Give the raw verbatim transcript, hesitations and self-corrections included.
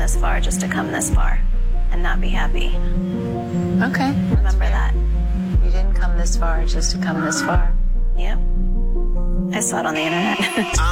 this far just to come this far and not be happy. Okay. Remember that. You didn't come this far just to come this far. Yep. I saw it on the internet.